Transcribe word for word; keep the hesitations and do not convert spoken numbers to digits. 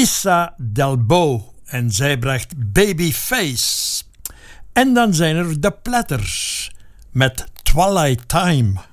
Lisa Delbo en zij bracht Babyface. En dan zijn er de Platters met Twilight Time.